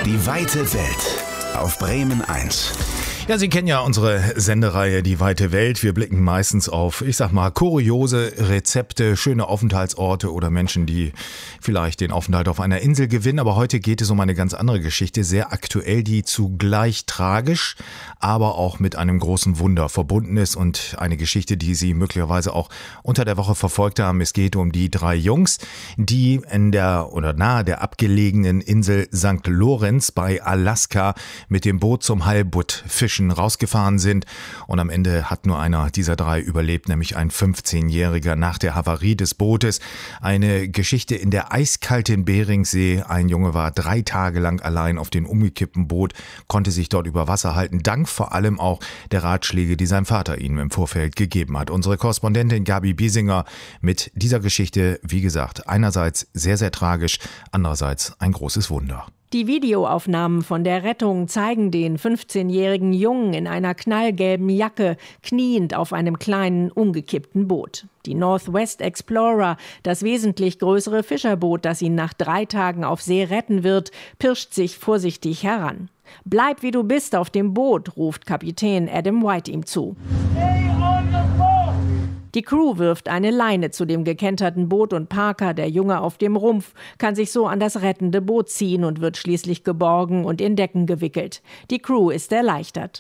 Die weite Welt auf Bremen 1. Ja, Sie kennen ja unsere Sendereihe Die weite Welt. Wir blicken meistens auf, ich sag mal, kuriose Rezepte, schöne Aufenthaltsorte oder Menschen, die vielleicht den Aufenthalt auf einer Insel gewinnen. Aber heute geht es um eine ganz andere Geschichte, sehr aktuell, die zugleich tragisch, aber auch mit einem großen Wunder verbunden ist und eine Geschichte, die Sie möglicherweise auch unter der Woche verfolgt haben. Es geht um die 3 Jungs, die in der oder nahe der abgelegenen Insel St. Lawrence bei Alaska mit dem Boot zum Halbbuttfischen rausgefahren sind und am Ende hat nur einer dieser 3 überlebt, nämlich ein 15-Jähriger nach der Havarie des Bootes. Eine Geschichte in der eiskalten Beringsee. Ein Junge war 3 Tage lang allein auf dem umgekippten Boot, konnte sich dort über Wasser halten, dank vor allem auch der Ratschläge, die sein Vater ihm im Vorfeld gegeben hat. Unsere Korrespondentin Gabi Biesinger mit dieser Geschichte, wie gesagt, einerseits sehr, sehr tragisch, andererseits ein großes Wunder. Die Videoaufnahmen von der Rettung zeigen den 15-jährigen Jungen in einer knallgelben Jacke kniend auf einem kleinen, umgekippten Boot. Die Northwest Explorer, das wesentlich größere Fischerboot, das ihn nach 3 Tagen auf See retten wird, pirscht sich vorsichtig heran. »Bleib wie du bist auf dem Boot«, ruft Kapitän Adam White ihm zu. Die Crew wirft eine Leine zu dem gekenterten Boot und Parker, der Junge auf dem Rumpf, kann sich so an das rettende Boot ziehen und wird schließlich geborgen und in Decken gewickelt. Die Crew ist erleichtert.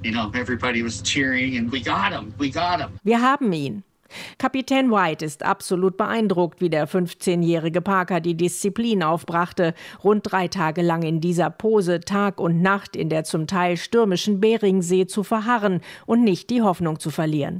Wir haben ihn. Kapitän White ist absolut beeindruckt, wie der 15-jährige Parker die Disziplin aufbrachte, rund 3 Tage lang in dieser Pose Tag und Nacht in der zum Teil stürmischen Beringsee zu verharren und nicht die Hoffnung zu verlieren.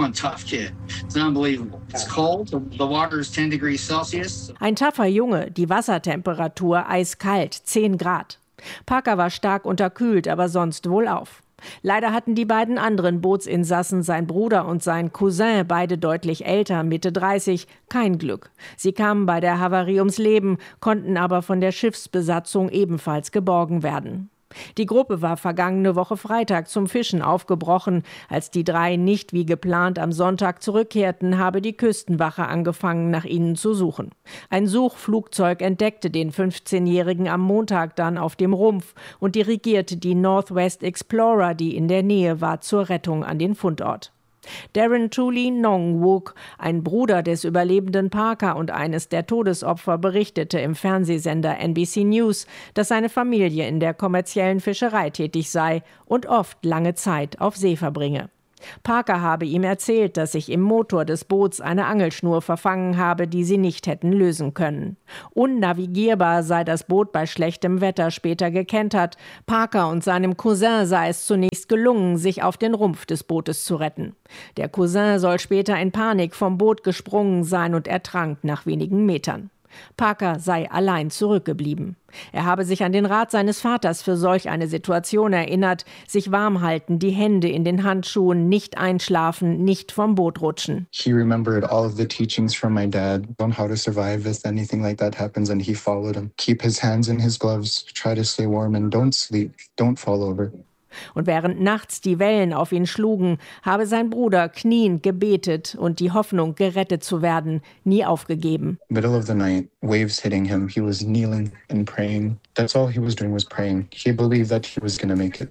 Ein tougher Junge, die Wassertemperatur eiskalt, 10 Grad. Parker war stark unterkühlt, aber sonst wohlauf. Leider hatten die beiden anderen Bootsinsassen, sein Bruder und sein Cousin, beide deutlich älter, Mitte 30, kein Glück. Sie kamen bei der Havarie ums Leben, konnten aber von der Schiffsbesatzung ebenfalls geborgen werden. Die Gruppe war vergangene Woche Freitag zum Fischen aufgebrochen. Als die 3 nicht wie geplant am Sonntag zurückkehrten, habe die Küstenwache angefangen, nach ihnen zu suchen. Ein Suchflugzeug entdeckte den 15-Jährigen am Montag dann auf dem Rumpf und dirigierte die Northwest Explorer, die in der Nähe war, zur Rettung an den Fundort. Darren Tooley Nongwook, ein Bruder des überlebenden Parker und eines der Todesopfer, berichtete im Fernsehsender NBC News, dass seine Familie in der kommerziellen Fischerei tätig sei und oft lange Zeit auf See verbringe. Parker habe ihm erzählt, dass sich im Motor des Boots eine Angelschnur verfangen habe, die sie nicht hätten lösen können. Unnavigierbar sei das Boot bei schlechtem Wetter später gekentert. Parker und seinem Cousin sei es zunächst gelungen, sich auf den Rumpf des Bootes zu retten. Der Cousin soll später in Panik vom Boot gesprungen sein und ertrank nach wenigen Metern. Parker sei allein zurückgeblieben. Er habe sich an den Rat seines Vaters für solch eine Situation erinnert, sich warm halten, die Hände in den Handschuhen, nicht einschlafen, nicht vom Boot rutschen. He remembered all of the teachings from my dad on how to survive if anything like that happens, and he followed them. Keep his hands in his gloves, try to stay warm and don't sleep, don't fall over. Und während nachts die Wellen auf ihn schlugen, habe sein Bruder kniend gebetet und die Hoffnung, gerettet zu werden, nie aufgegeben. Middle of the night, waves hitting him, he was kneeling and praying. That's all he was doing was praying. He believed that he was gonna make it.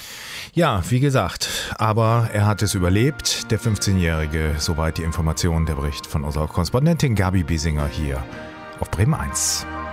Ja, wie gesagt, aber er hat es überlebt, der 15-Jährige. Soweit die Information, der Bericht von unserer Korrespondentin Gabi Biesinger hier auf Bremen 1.